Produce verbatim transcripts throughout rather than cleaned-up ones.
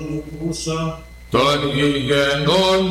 ζούσα, τον γηγενών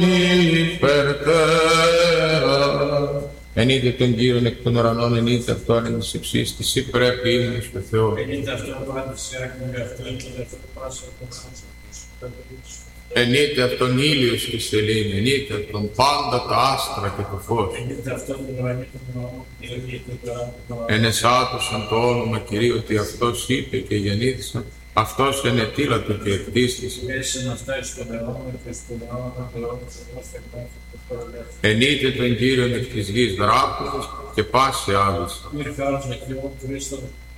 υπερτέρα. Ενείτε τον Κύριον εκ των ουρανών, ενείτε αυτόν εν της υψής της, ή πρέπει ύμνος του Θεού. ενείται αυτόν πάντης άκμη αυτό, και δεύτερο πάσα από άνθρωπος. Ενείτε αυτόν ήλιος και σελήνη, ενείτε αυτόν πάντα τα άστρα και το φως. Ενείται αυτόν τον ουρανί των ουρανών, ενείται το ουρανό. Ενεσάτωσαν το όνομα Κυρίου, ότι αυτός είπε και γεννήθησαν, αυτός ενετήλατο και εκτίστησε. Έσαι να φτάσει στον αιώνα και στον αιώνα του αιώνα σε κάθε Ενείτε τον Κύριον εκ της γης δράκοντας και πάση άλλης. ήρθε άλλος με Θεό Κρίστον,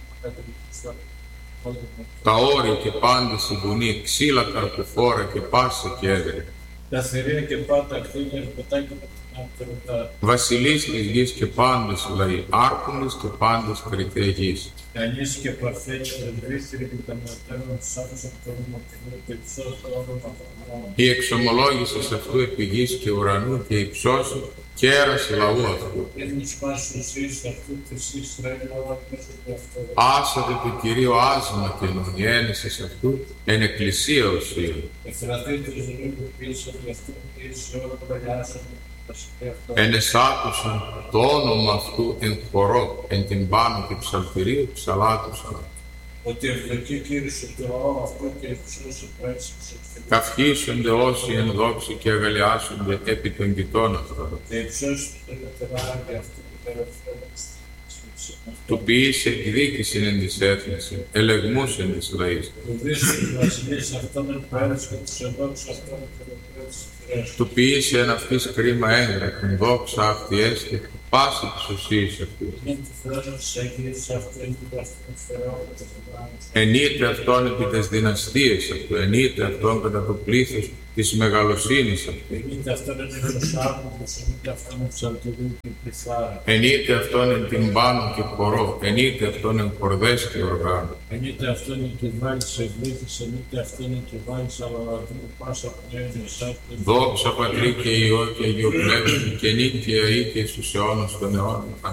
Τα όρια και πάντες συμπονή, ξύλα καρποφόρα και πάση και έδρε. τα θηρία και πάντα κτίνια ερπετά και πατρινά. Βασιλείς της γης και πάντες λαοί, άρχοντες και πάντες κριτέ γης. Κανείς και παρθένοι ευρύθυροι και τα μαρτέρων τους άκουσαν το όνομα του Θεού και υψώσαν το όνομα του Θεού. Η εξομολόγησης αυτού επί γης και ουρανού και υψώσει και έρασε λαού αυτού. Ήθνους πάσους εις αυτού της Ισραήλ όλα πίσω του αυτού. Άσατε του Κυρίου άσμα και νονιένεσης αυτού εν εκκλησία ουσία. Ευθρατεί του ζωή που πίσω του αυτού και σε όλα τα παλιάσαν. Ενεσάτωσαν το όνομα αυτού εν χορό, εν την πάνω και ψαλτηρίου ψαλάτωσαν. Ότι ευδοκεί κήρυσε το λαό αυτό και υψώσε πράξεις. Καυχήσονται όσοι εν δόξη και αγαλιάσονται επί των κοιτών αυτών. Και υψώσε το λετερά και αυτό που περαφέρασε. Του ποιήσε εκδίκησιν εν της έθνησιν, ελεγμούς εν της λαής. Του βρίσκει του βασιλείς αυτόν εν πέρας και τους εδόξους αυτόν εν πέρας. Του ποιήσε εν αυτής κρίμα έγγραφον, δόξα αυτή έστε, πάση της ουσίας αυτού. Μην του φρόνος έγγραφης αυτού εν την παθηνοφερό και το πράγμα. Ενείται αυτόν επί τες δυναστείες αυτού, ενείται αυτόν κατά το πλήθος της μεγαλοσύνης αυτού. Ενείται αυτόν εν Ιερουσάλημος, ενείται αυτόν εν ψαλτηρίου και πληθάρα. Ενείται αυτόν εν την πάνω και χορό, ενείται αυτόν εν χορδές και οργάνου. Ενείται αυτόν εν του βάλεις ευλήθης, ενείται αυτόν εν του βάλεις αλλαλαδρού, πάσα πνεύμα σάρτη. Δόξα Πατρί και Υιό και Αγίου Πνεύματι και νύχια ή και στους αιώνας των αιώνων.